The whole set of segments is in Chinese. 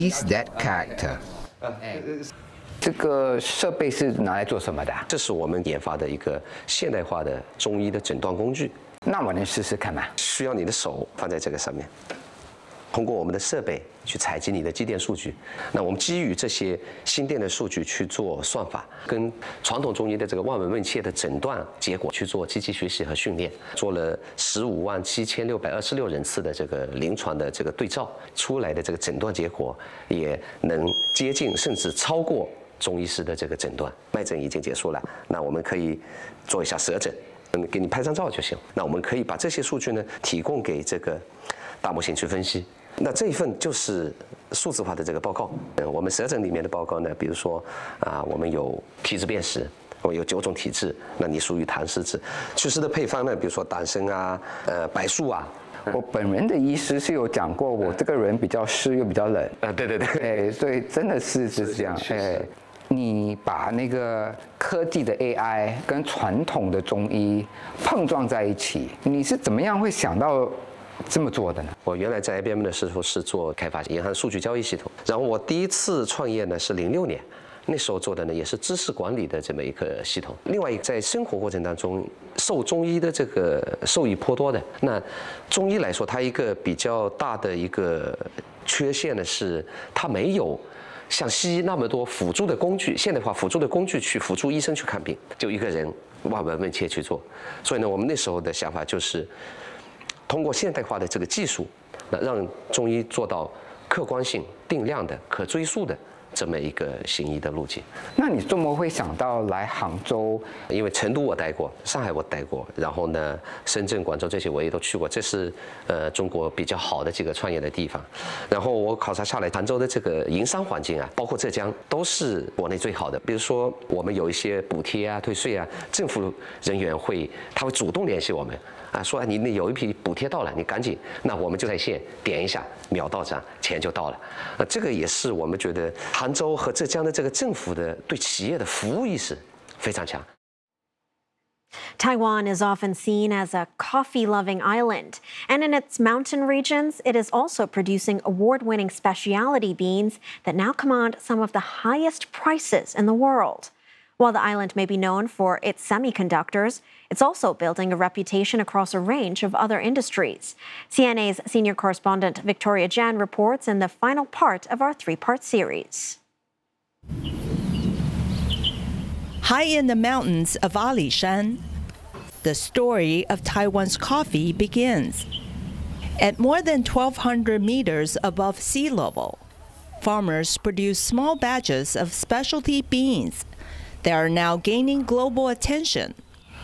Is that character？ 这个设备是拿来做什么的？ 这是我们研发的一个现代化的中医的诊断工具。 那我能试试看吗？ 需要你的手放在这个上面，通过我们的设备去采集你的肌电数据。那我们基于这些心电的数据去做算法，跟传统中医的这个望闻问切的诊断结果去做机器学习和训练，做了157626人次的这个临床的这个对照，出来的这个诊断结果也能接近甚至超过中医师的这个诊断。脉诊已经结束了，那我们可以做一下舌诊，给你拍张照就行。那我们可以把这些数据呢提供给这个大模型去分析。那这一份就是数字化的这个报告。我们舌诊里面的报告呢，比如说我们有体质辨识，我们有9种体质，那你属于痰湿质。祛湿的配方呢，比如说党参啊、白术啊。 我本人的医师是有讲过，我这个人比较湿又比较冷。 对， 所以真的是这样。你把那个科技的 AI 跟传统的中医碰撞在一起，你是怎么样会想到这么做的呢？ 我原来在 IBM 的时候是做开发银行数据交易系统，然后我第一次创业呢是06年，那时候做的呢也是知识管理的这么一个系统。另外一个在生活过程当中受中医的这个受益颇多的。那中医来说，它一个比较大的一个缺陷呢是它没有像西医那么多辅助的工具，现代化辅助的工具去辅助医生去看病，就一个人望闻问切去做。所以呢，我们那时候的想法就是通过现代化的这个技术，让中医做到客观性、定量的、可追溯的这么一个行医的路径。 那你怎么会想到来杭州？ 因为成都我待过，上海我待过，然后呢，深圳、广州这些我也都去过，这是中国比较好的几个创业的地方。然后我考察下来，杭州的这个营商环境啊，包括浙江，都是国内最好的。比如说我们有一些补贴啊、退税啊，政府人员他会主动联系我们。说你有一批补贴到了，你赶紧，那我们就在线点一下，秒到账，钱就到了。这个也是我们觉得杭州和浙江的这个政府的对企业的服务意识非常强。 Taiwan is often seen as a coffee-loving island, and in its mountain regions, it is also producing award-winning specialty beans that now command some of the highest prices in the world. While the island may be known for its semiconductors, it's also building a reputation across a range of other industries. CNA's senior correspondent Victoria Jan reports in the final part of our 3-part series. High in the mountains of Alishan, the story of Taiwan's coffee begins. At more than 1,200 meters above sea level, farmers produce small batches of specialty beans that are now gaining global attention.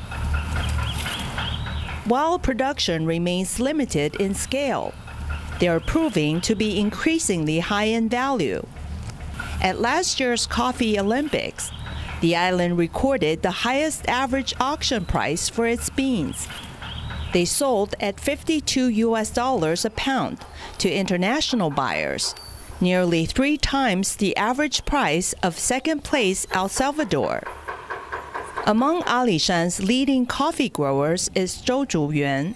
While production remains limited in scale, they are proving to be increasingly high in value. At last year's Coffee Olympics, the island recorded the highest average auction price for its beans. They sold at $52 a pound to international buyers, nearly 3 times the average price of second-place El Salvador. Among Alishan's leading coffee growers is Zhou Zhuyuan.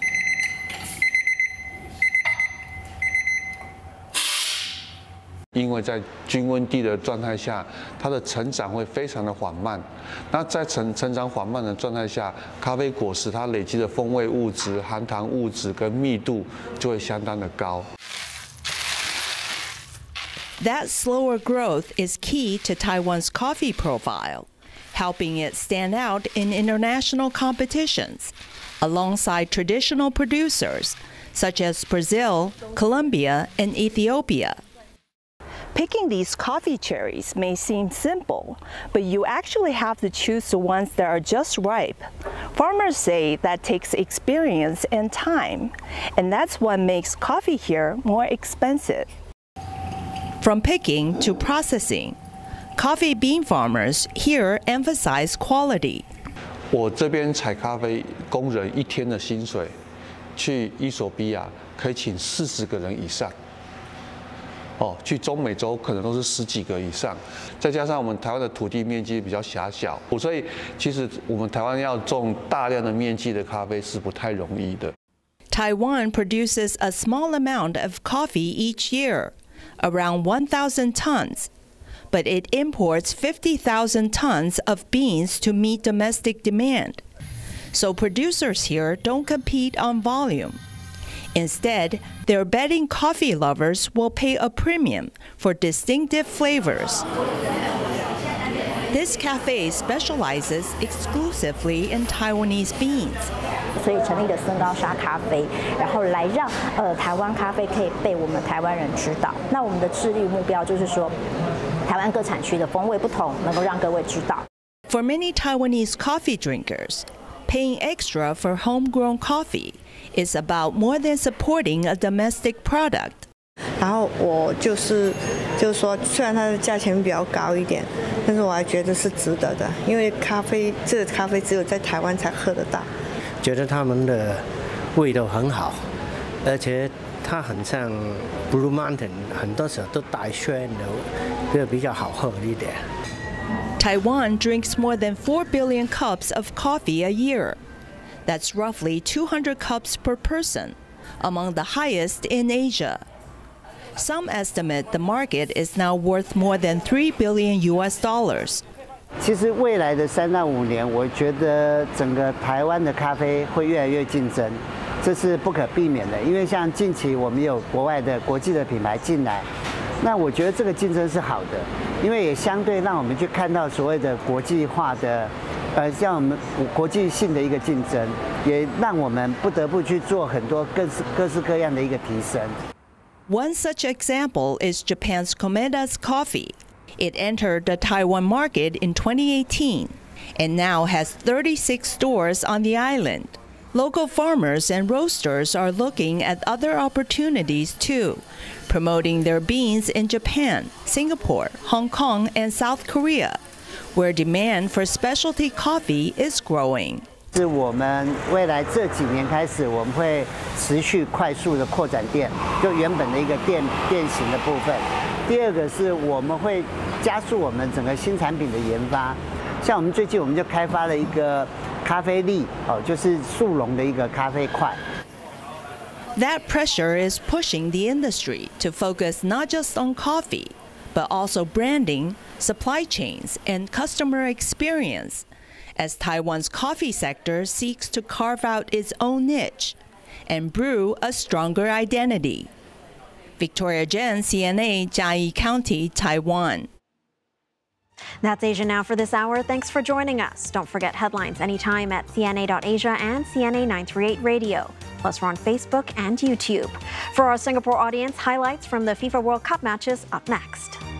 因为在均温地的状态下，它的成长会非常的缓慢。那在成长缓慢的状态下，咖啡果实它累积的风味物质、含糖物质跟密度就会相当的高。 That slower growth is key to Taiwan's coffee profile, helping it stand out in international competitions, alongside traditional producers such as Brazil, Colombia, and Ethiopia. Picking these coffee cherries may seem simple, but you actually have to choose the ones that are just ripe. Farmers say that takes experience and time, and that's what makes coffee here more expensive. From picking to processing, coffee bean farmers here emphasize quality. 我这边采咖啡工人1天的薪水，去伊索比亚可以请40个人以上。去中美洲可能都是10几个以上，再加上我们台湾的土地面积比较狭小，所以其实我们台湾要种大量的面积的咖啡是不太容易的。 Taiwan produces a small amount of coffee each year, around 1,000 tons, but it imports 50,000 tons of beans to meet domestic demand. So producers here don't compete on volume. Instead, they're betting coffee lovers will pay a premium for distinctive flavors. This cafe specializes exclusively in Taiwanese beans. 所以成立了森高沙咖啡，然后来让台湾咖啡可以被我们台湾人知道。那我们的致力目标就是说，台湾各产区的风味不同，能够让各位知道。 For many Taiwanese coffee drinkers, paying extra for homegrown coffee is about more than supporting a domestic product. 然后我就是说，虽然它的价钱比较高一点，但是我还觉得是值得的，因为这个咖啡只有在台湾才喝得到。 觉得他们的味道很好，而且它很像 Blue Mountain， 很多时候都带酸的，这个比较好喝一点。 Taiwan drinks more than 4 billion cups of coffee a year. That's roughly 200 cups per person, among the highest in Asia. Some estimate the market is now worth more than $3 billion. 其实未来的3到5年，我觉得整个台湾的咖啡会越来越竞争，这是不可避免的。因为像近期我们有国外的国际的品牌进来，那我觉得这个竞争是好的，因为也相对让我们去看到所谓的国际化的，像我们国际性的一个竞争，也让我们不得不去做很多各式各样的一个提升。 One such example is Japan's Komeda's coffee. It entered the Taiwan market in 2018 and now has 36 stores on the island. Local farmers and roasters are looking at other opportunities too, promoting their beans in Japan, Singapore, Hong Kong, and South Korea, where demand for specialty coffee is growing. 是我们未来这几年开始，我们会持续快速的扩展店，就原本的一个店型的部分。第二个是我们会加速我们整个新产品的研发，像我们最近我们就开发了一个咖啡粒，就是速溶的一个咖啡块。 That pressure is pushing the industry to focus not just on coffee, but also branding, supply chains, and customer experience, as Taiwan's coffee sector seeks to carve out its own niche and brew a stronger identity. Victoria Jen, CNA, Jiayi County, Taiwan. That's Asia Now for this hour. Thanks for joining us. Don't forget headlines anytime at CNA.Asia and CNA 938 Radio. Plus, we're on Facebook and YouTube. For our Singapore audience, highlights from the FIFA World Cup matches up next.